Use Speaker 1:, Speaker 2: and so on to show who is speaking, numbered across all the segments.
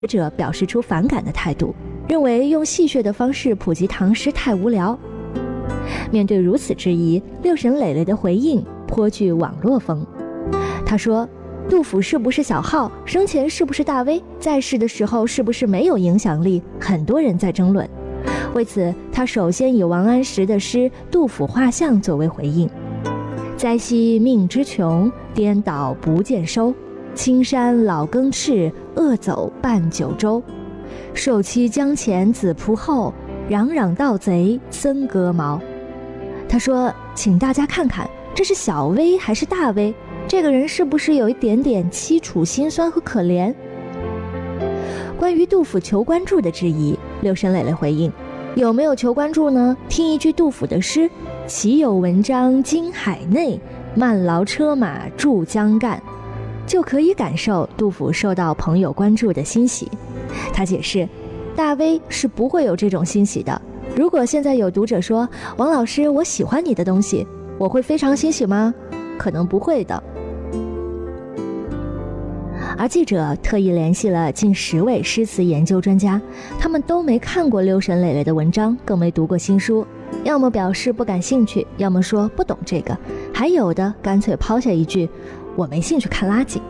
Speaker 1: 者表示出反感的态度，认为用戏谑的方式普及唐诗太无聊。面对如此质疑，六神磊磊的回应颇具网络风。他说，杜甫是不是小号，生前是不是大 V， 在世的时候是不是没有影响力，很多人在争论。为此，他首先以王安石的诗《杜甫画像》作为回应：灾兮命之穷，颠倒不见收。青山老更赤，恶走半九州。受妻江前子仆后，攘攘盗贼僧割毛。他说，请大家看看，这是小 V 还是大 V？ 这个人是不是有一点点凄楚心酸和可怜？关于杜甫求关注的质疑，六神磊磊回应：有没有求关注呢？听一句杜甫的诗：岂有文章惊海内，慢劳车马渡江干，就可以感受杜甫受到朋友关注的欣喜。他解释，大 V 是不会有这种欣喜的。如果现在有读者说，王老师，我喜欢你的东西，我会非常欣喜吗？可能不会的。而记者特意联系了近10位诗词研究专家，他们都没看过六神磊磊的文章，更没读过新书，要么表示不感兴趣，要么说不懂这个，还有的干脆抛下一句，我没兴趣看垃圾。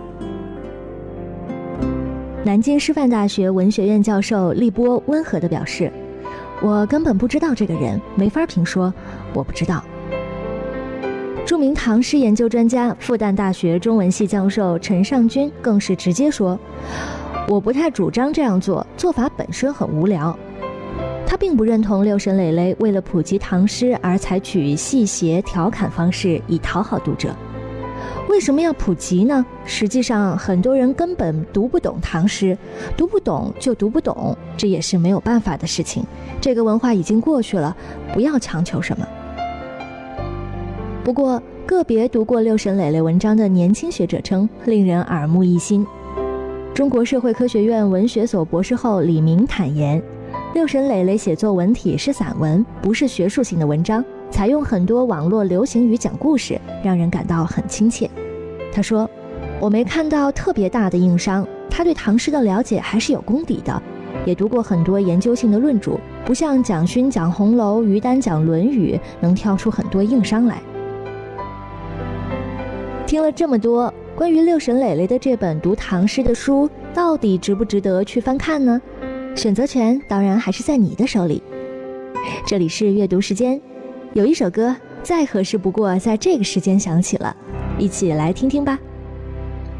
Speaker 1: 南京师范大学文学院教授厉波温和地表示，我根本不知道这个人，没法评说我不知道。著名唐诗研究专家、复旦大学中文系教授陈尚君更是直接说，我不太主张这样做，做法本身很无聊。他并不认同六神磊磊为了普及唐诗而采取戏谑调侃方式以讨好读者。为什么要普及呢？实际上很多人根本读不懂唐诗，读不懂就读不懂，这也是没有办法的事情。这个文化已经过去了，不要强求什么。不过个别读过六神磊磊文章的年轻学者称，令人耳目一新。中国社会科学院文学所博士后李明坦言，六神磊磊写作文体是散文，不是学术性的文章，采用很多网络流行语讲故事，让人感到很亲切。他说，我没看到特别大的硬伤，他对唐诗的了解还是有功底的，也读过很多研究性的论著，不像蒋勋讲红楼、于丹讲论语能挑出很多硬伤来。听了这么多，关于六神磊磊的这本读唐诗的书，到底值不值得去翻看呢？选择权当然还是在你的手里。这里是阅读时间，有一首歌再合适不过在这个时间响起了，一起来听听吧。